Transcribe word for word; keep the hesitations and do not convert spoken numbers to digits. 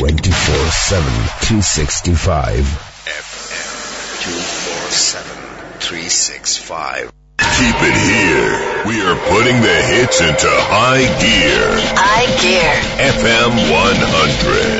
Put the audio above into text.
twenty-four seven, three sixty-five. F M two forty-seven, three sixty-five. Keep it here. We are putting the hits into high gear. High gear. F M one hundred.